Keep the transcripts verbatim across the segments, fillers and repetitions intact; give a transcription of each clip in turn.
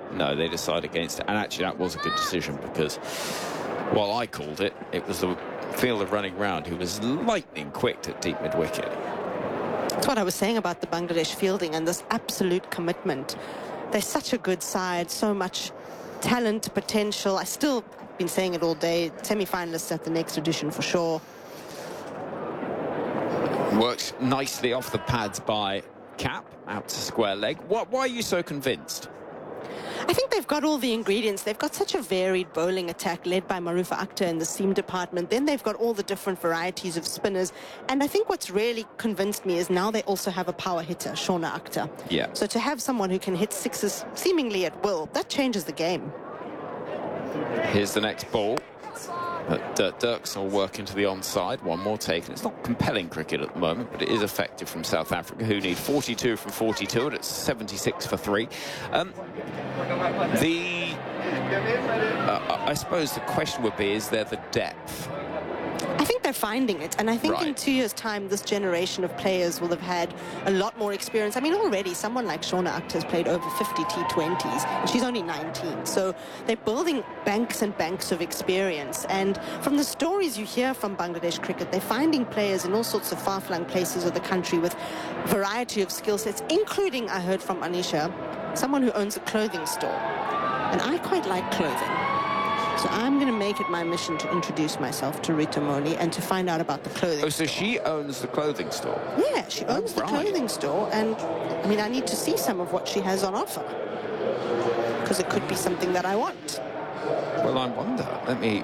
no, they decide against it. And actually, that was a good decision because while I called it, it was the fielder running round who was lightning quick at deep mid-wicket. That's what I was saying about the Bangladesh fielding and this absolute commitment. They're such a good side, so much talent, potential. I still have been saying it all day. Semi-finalists at the next edition for sure. Works nicely off the pads by Cap, out to square leg. What, why are you so convinced? I think they've got all the ingredients. They've got such a varied bowling attack led by Marufa Akhtar in the seam department. Then they've got all the different varieties of spinners. And I think what's really convinced me is now they also have a power hitter, Shona Akhtar. Yeah. So to have someone who can hit sixes seemingly at will, that changes the game. Here's the next ball. But uh, Dirks will work into the onside. One more taken. It's not compelling cricket at the moment, but it is effective from South Africa, who need forty-two from forty-two, and it's seventy-six for three. Um, the, uh, I suppose the question would be, is there the depth? I think they're finding it, and I think right. in two years' time, this generation of players will have had a lot more experience. I mean, already someone like Shona Akhtar has played over fifty T twenties, and she's only nineteen. So they're building banks and banks of experience. And from the stories you hear from Bangladesh cricket, they're finding players in all sorts of far-flung places of the country with a variety of skill sets, including, I heard from Anisha, someone who owns a clothing store. And I quite like clothing. So I'm going to make it my mission to introduce myself to Rita Moli and to find out about the clothing Oh, so store. she owns the clothing store? Yeah, she owns Oh, the right. clothing store, and I mean, I need to see some of what she has on offer, because it could be something that I want. Well, I wonder. Let me...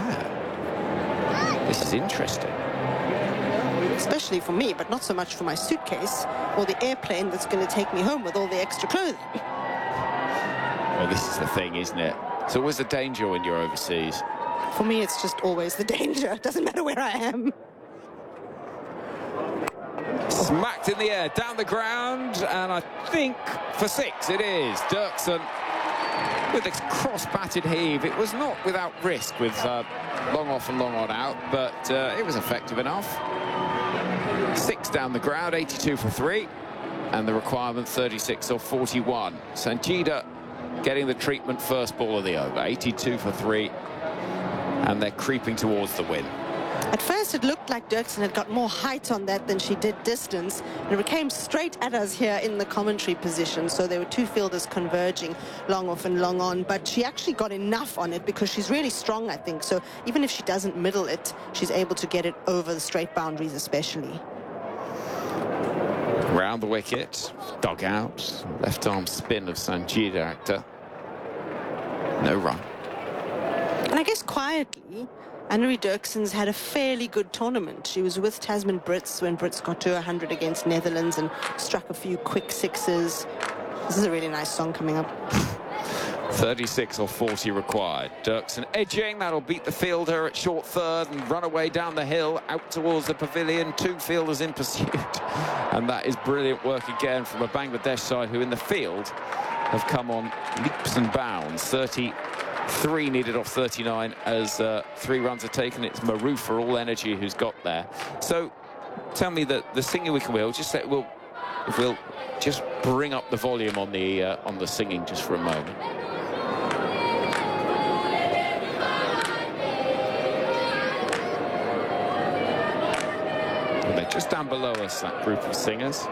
Yeah. This is interesting. Especially for me, but not so much for my suitcase or the airplane that's going to take me home with all the extra clothing. Well, this is the thing, isn't it? It's always the danger when you're overseas. For me, it's just always the danger. It doesn't matter where I am. Smacked in the air, down the ground, and I think for six it is. Dirksen with its cross-batted heave. It was not without risk with uh, long off and long on out, but uh, it was effective enough. Six down the ground, eighty-two for three, and the requirement thirty-six or forty-one. Sanjida getting the treatment first ball of the over, eighty-two for three, and they're creeping towards the win. At first, it looked like Dirksen had got more height on that than she did distance. And it came straight at us here in the commentary position. So there were two fielders converging long off and long on. But she actually got enough on it because she's really strong, I think. So even if she doesn't middle it, she's able to get it over the straight boundaries especially. Round the wicket, dug out, left arm spin of Sanjida Akhtar. No run. And I guess quietly, Anne-Marie Dirksen's had a fairly good tournament. She was with Tasman Brits when Brits got to one hundred against Netherlands and struck a few quick sixes. This is a really nice song coming up. thirty-six or forty required. Dirksen edging, that'll beat the fielder at short third and run away down the hill, out towards the pavilion. Two fielders in pursuit. And that is brilliant work again from a Bangladesh side who in the field have come on leaps and bounds. thirty-three needed off thirty-nine as uh, three runs are taken. It's Maru for all energy who's got there. So tell me that the singing we can will just let we'll if we'll just bring up the volume on the uh, on the singing just for a moment. Well, they're just down below us, that group of singers.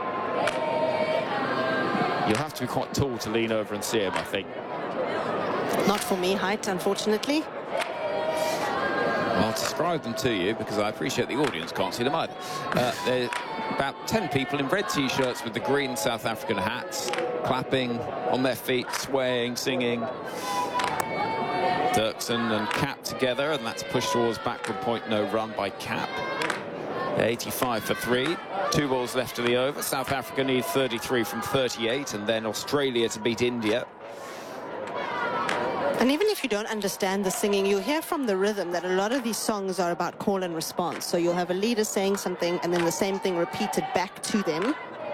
You'll have to be quite tall to lean over and see them, I think. Not for me, height, unfortunately. I'll describe them to you because I appreciate the audience can't see them either. Uh, there's about ten people in red T-shirts with the green South African hats, clapping on their feet, swaying, singing. Dirksen and Cap together, and that's pushed towards backward point, no run by Cap. eighty-five for three. Two balls left to the over. South Africa need thirty-three from thirty-eight, and then Australia to beat India. And even if you don't understand the singing, you'll hear from the rhythm that a lot of these songs are about call and response. So you'll have a leader saying something and then the same thing repeated back to them.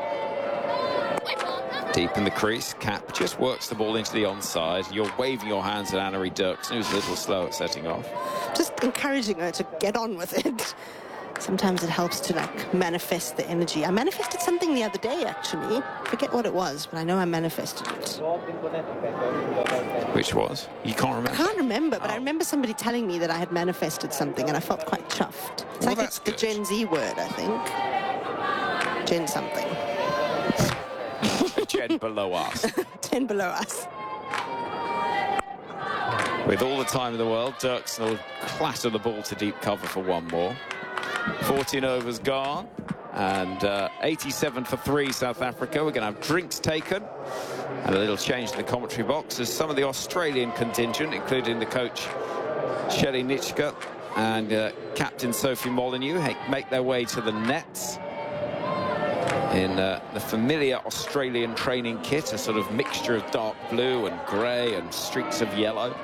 Deep in the crease, Cap just works the ball into the onside. You're waving your hands at Anne-Marie Dirksen, who's a little slow at setting off. Just encouraging her to get on with it. sometimes it helps to like manifest the energy. I manifested something the other day, actually. Forget what it was, but I know I manifested it. Which was? You can't remember? I can't remember, but Oh. I remember somebody telling me that I had manifested something, and I felt quite chuffed. It's Well, like that's it's the good. Gen Z word, I think. Gen something. Jen below us. Ten below us. With all the time in the world, Dirksen will clatter the ball to deep cover for one more. fourteen overs gone, and uh, eighty-seven for three South Africa. We're going to have drinks taken and a little change in the commentary box as some of the Australian contingent, including the coach Shelley Nitschke and uh, captain Sophie Molyneux, make their way to the nets in uh, the familiar Australian training kit, a sort of mixture of dark blue and grey and streaks of yellow.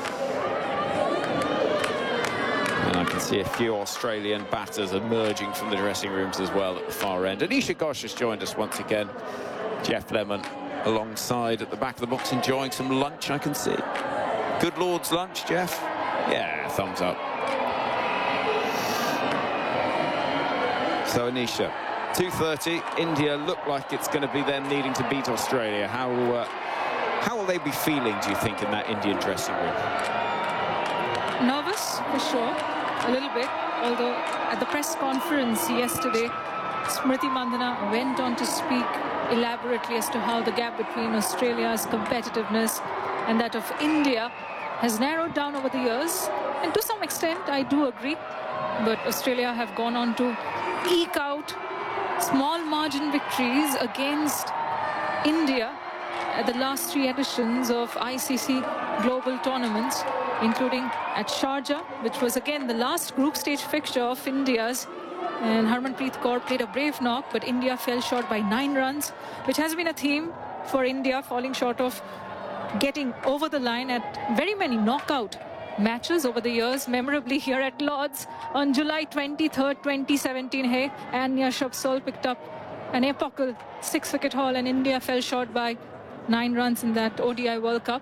And I can see a few Australian batters emerging from the dressing rooms as well at the far end. Anisha Ghosh has joined us once again. Jeff Lemon alongside at the back of the box, enjoying some lunch, I can see. Good Lord's lunch, Jeff? Yeah, thumbs up. So Anisha, two thirty, India look like it's going to be them needing to beat Australia. How, uh, how will they be feeling, do you think, in that Indian dressing room? Nervous, for sure, a little bit. Although at the press conference yesterday, Smriti Mandhana went on to speak elaborately as to how the gap between Australia's competitiveness and that of India has narrowed down over the years. And to some extent, I do agree. But Australia have gone on to eke out small margin victories against India at the last three editions of I C C global tournaments, including at Sharjah, which was again the last group stage fixture of India's. And Harmanpreet Kaur played a brave knock, but India fell short by nine runs, which has been a theme for India, falling short of getting over the line at very many knockout matches over the years, memorably here at Lord's on July twenty-third, twenty seventeen. Hey, Anya Shabsol picked up an epochal six-wicket haul, and India fell short by nine runs in that O D I World Cup.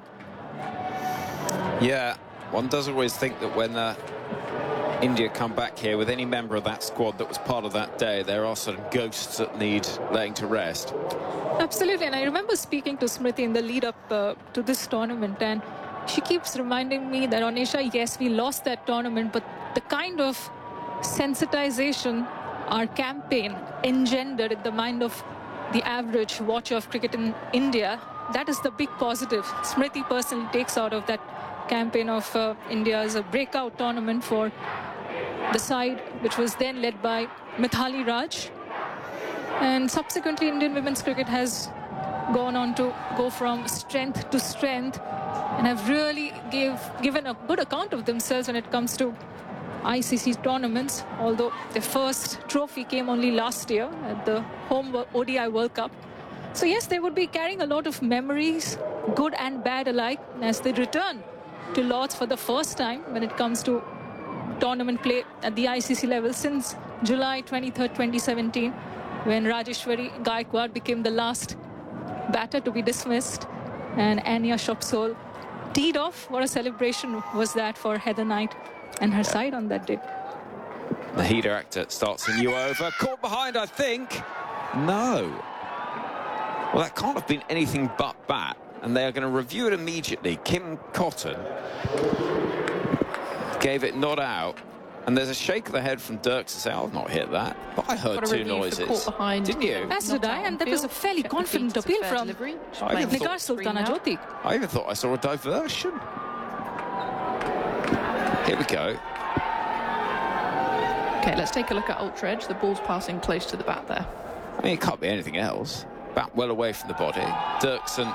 Yeah, one does always think that when uh, India come back here with any member of that squad that was part of that day, there are sort of ghosts that need laying to rest. Absolutely, and I remember speaking to Smriti in the lead-up uh, to this tournament, and she keeps reminding me that, Anisha, yes, we lost that tournament, but the kind of sensitization our campaign engendered in the mind of the average watcher of cricket in India, that is the big positive Smriti personally takes out of that campaign of uh, India's a breakout tournament for the side, which was then led by Mithali Raj. And subsequently, Indian women's cricket has gone on to go from strength to strength and have really gave, given a good account of themselves when it comes to I C C tournaments, although their first trophy came only last year at the home O D I World Cup. So yes, they would be carrying a lot of memories, good and bad alike, as they return to Lord's for the first time when it comes to tournament play at the I C C level since July twenty-third, twenty seventeen, when Rajeshwari Gaikwad became the last batter to be dismissed and Anya Shabsol teed off. What a celebration was that for Heather Knight and her side on that day. The heater actor starts a new over. Caught behind, I think. No. Well, that can't have been anything but bat. And they are going to review it immediately. Kim Cotton gave it not out. And there's a shake of the head from Dirk to say, I've not hit that. But I heard two noises. Didn't you? As did I, and that was a fairly confident appeal from Nigar Sultana Jyoti. I even thought I saw a diversion. Here we go. Okay, let's take a look at Ultra Edge. The ball's passing close to the bat there. I mean, it can't be anything else. Bat well away from the body. Dirksen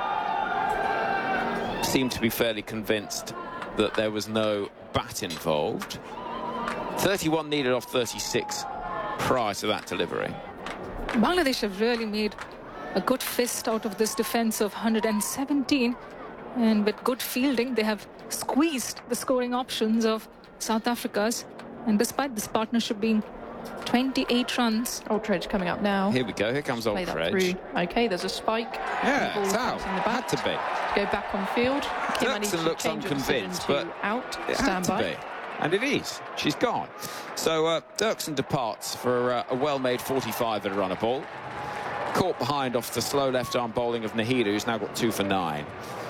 seemed to be fairly convinced that there was no bat involved. thirty-one needed off thirty-six prior to that delivery. Bangladesh have really made a good fist out of this defense of one hundred seventeen, and with good fielding they have squeezed the scoring options of South Africa's, and despite this partnership being twenty-eight runs. Ultra Edge coming up now. Here we go, here comes Play Ultra that Edge. through. Okay, there's a spike. Yeah, The it's ball out. in the back. Had to be. Go back on field. Kim, I need Dirksen to looks change your unconvinced, decision but to out. It Stand had to by. be. And it is. She's gone. So uh, Dirksen departs for uh, a well-made forty-five at a runner ball. Caught behind off the slow left-arm bowling of Naheeda, who's now got two for nine.